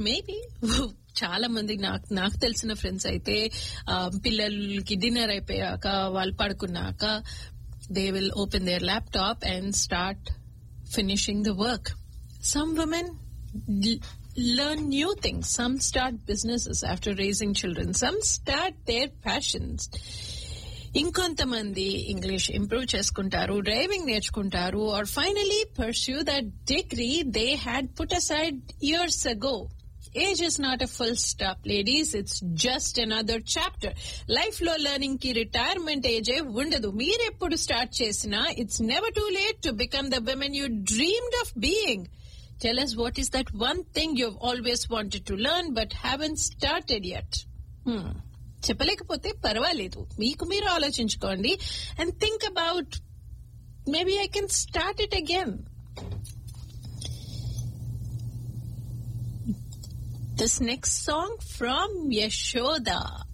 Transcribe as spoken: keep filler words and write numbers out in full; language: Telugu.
మేబీ చాలా మంది నాకు నాకు తెలిసిన ఫ్రెండ్స్ అయితే పిల్లలకి డిన్నర్ అయిపోయాక వాళ్ళు పడుకున్నాక they will open there laptop and start finishing the work. Some women learn new things. Some start businesses after raising children. Some start their passions. ఇంకొంతమంది ఇంగ్లీష్ ఇంప్రూవ్ చేసుకుంటారు, డ్రైవింగ్ నేర్చుకుంటారు, or finally pursue that degree they had put aside years ago. Age is not a full stop, ladies. It's just another chapter. Life లో learning కి రిటైర్మెంట్ ఏజే ఉండదు. మీరెప్పుడు స్టార్ట్ చేసినా it's never too late to become the women you dreamed of being. Tell us, what is that one thing you've always wanted to learn but haven't started yet? Hmm. చెప్పలేకపోతే పర్వాలేదు, మీకు మీరు ఆలోచించుకోండి and think about maybe I can start it again. This next song from Yashoda.